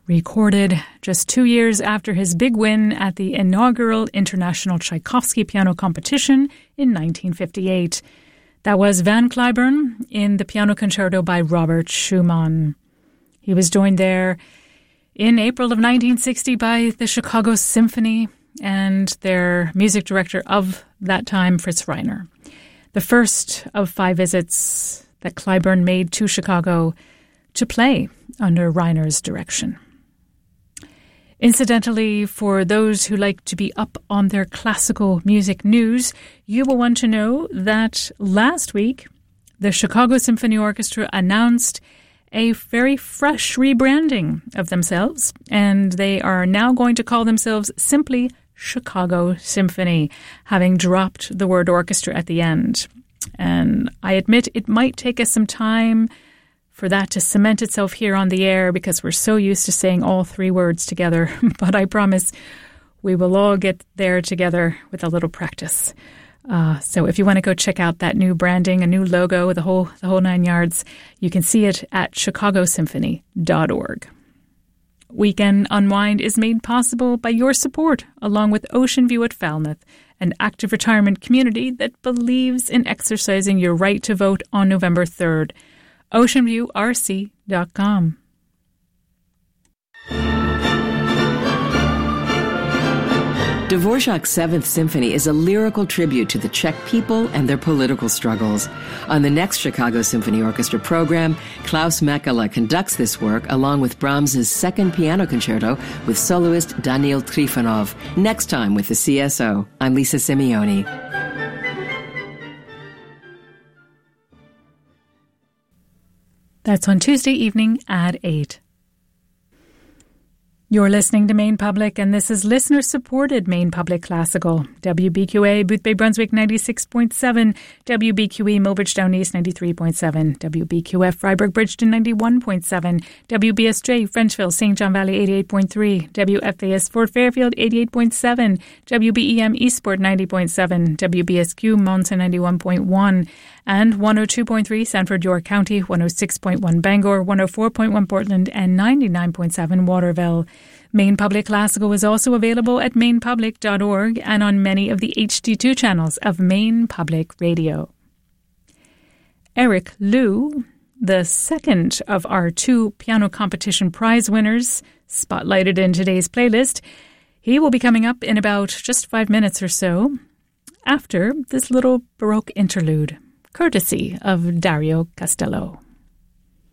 recorded just 2 years after his big win at the inaugural International Tchaikovsky Piano Competition in 1958. That was Van Cliburn in the piano concerto by Robert Schumann. He was joined there in April of 1960 by the Chicago Symphony and their music director of that time, Fritz Reiner. The first of 5 visits that Cliburn made to Chicago to play under Reiner's direction. Incidentally, for those who like to be up on their classical music news, you will want to know that last week, the Chicago Symphony Orchestra announced a very fresh rebranding of themselves, and they are now going to call themselves simply Chicago Symphony, having dropped the word orchestra at the end. And I admit it might take us some time for that to cement itself here on the air because we're so used to saying all 3 words together. But I promise we will all get there together with a little practice. So if you want to go check out that new branding, a new logo, the whole 9 yards, you can see it at chicagosymphony.org. Weekend Unwind is made possible by your support, along with Ocean View at Falmouth, an active retirement community that believes in exercising your right to vote on November 3rd. OceanViewRC.com. Dvorak's Seventh Symphony is a lyrical tribute to the Czech people and their political struggles. On the next Chicago Symphony Orchestra program, Klaus Mekala conducts this work along with Brahms's second piano concerto with soloist Daniil Trifonov. Next time with the CSO, I'm Lisa Simeoni. That's on Tuesday evening at 8. You're listening to Maine Public, and this is listener-supported Maine Public Classical. WBQA, Boothbay Brunswick 96.7, WBQE Milbridge Down East 93.7, WBQF Freiburg Bridgeton 91.7, WBSJ Frenchville St. John Valley 88.3, WFAS Fort Fairfield 88.7, WBEM Eastport 90.7, WBSQ Monson 91.1, and 102.3 Sanford York County, 106.1 Bangor, 104.1 Portland, and 99.7 Waterville. Maine Public Classical is also available at mainepublic.org and on many of the HD2 channels of Maine Public Radio. Eric Liu, the second of our 2 piano competition prize winners, spotlighted in today's playlist, he will be coming up in about just 5 minutes or so after this little Baroque interlude, courtesy of Dario Castello.